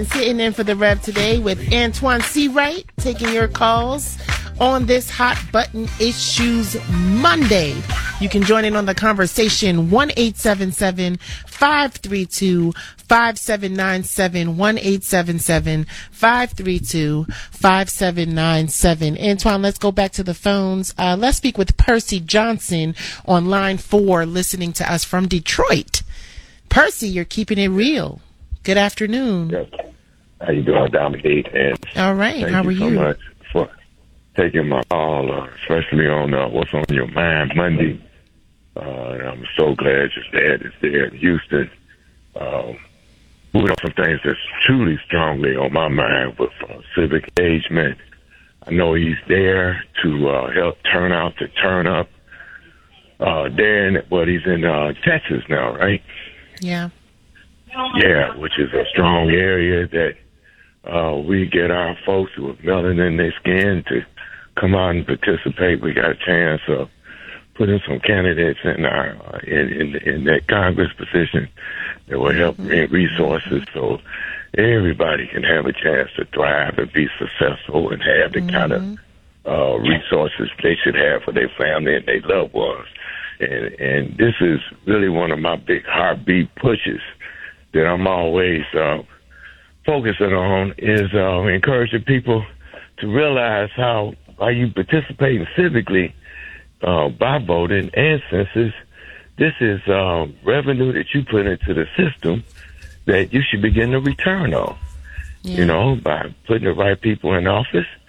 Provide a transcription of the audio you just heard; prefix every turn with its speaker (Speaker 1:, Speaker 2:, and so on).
Speaker 1: Sitting in for the Rev today with Antoine C. Wright, taking your calls on this Hot Button Issues Monday. You can join in on the conversation, 1-877-532-5797, 1-877-532-5797. Antoine, let's go back to the phones. Let's speak with Percy Johnson on line 4, listening to us from Detroit. Percy, you're keeping it real. Good afternoon.
Speaker 2: Yes. How you doing, Dominique? And
Speaker 1: all right. How are you?
Speaker 2: Thank you so much for taking my call, especially on What's on Your Mind Monday. I'm so glad your dad is there in Houston. Moving on some things that's truly strongly on my mind with civic engagement. I know he's there to help turn out to turn up. He's in Texas now, right?
Speaker 1: Yeah.
Speaker 2: Yeah, which is a strong area that we get our folks who have melanin in their skin to come out and participate. We got a chance of putting some candidates in in that Congress position that will help bring resources so everybody can have a chance to thrive and be successful and have the kind of resources they should have for their family and their loved ones. And this is really one of my big heartbeat pushes that I'm always focusing on is encouraging people to realize how by you participating civically by voting and census, this is revenue that you put into the system that you should begin to return on. Yeah. You know, by putting the right people in office